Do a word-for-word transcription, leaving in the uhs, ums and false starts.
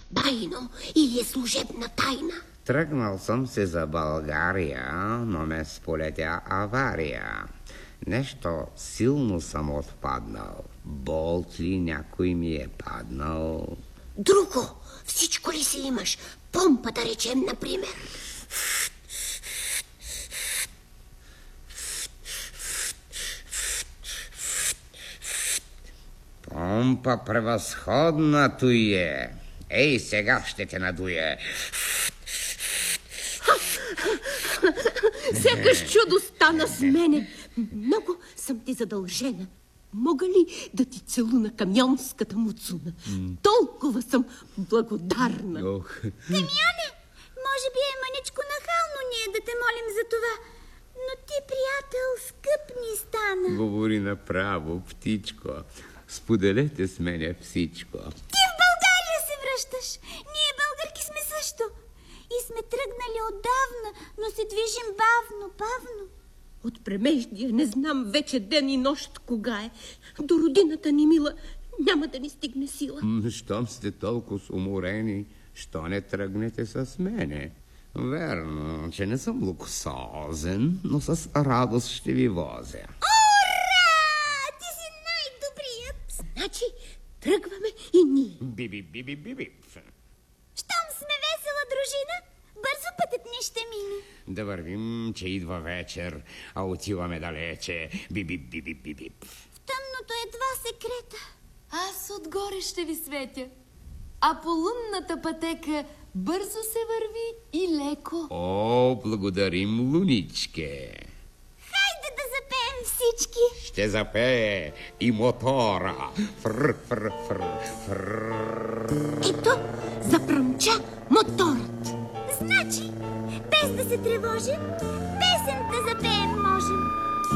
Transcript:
байно или е служебна тайна? Тръгнал съм се за България, но ме сполетя авария. Нещо силно съм отпаднал. Болт ли някой ми е паднал? Друго, всичко ли си имаш? Помпа, да речем, например. Помпа превъзходна той е. Ей, сега ще те надуе. Сякаш чудо стана с мене. Много съм ти задължена. Мога ли да ти целуна камионската муцуна? Mm. Толкова съм благодарна. Oh. Камионе, може би е мъничко нахално ние да те молим за това, но ти, приятел, скъп ни стана. Говори направо, птичко. Споделете с мене всичко. Ти в България се връщаш. Ние българки сме също. И сме тръгнали отдавна, но се движим бавно, бавно. От премеждия не знам вече ден и нощ кога е. До родината ни, мила, няма да ни стигне сила. Щом сте толкова уморени, що не тръгнете с мене? Верно, че не съм луксозен, но с радост ще ви возя. Ура! Ти си най-добрият! Значи тръгваме и ние. Би-би-би-би-би-би. Щом сме весела дружина, бързо пътят ни ще мине. Да вървим, че идва вечер, а отиваме далече. Би-би-би-би-би-би. В тъмното едва се крета. Аз отгоре ще ви светя, а по лунната пътека бързо се върви и леко. О, благодарим, луничке. Хайде да запеем всички. Ще запее и мотора. Фр, фр, фр, фр. Ето, запръмча моторът. Значи, без да се тревожим, без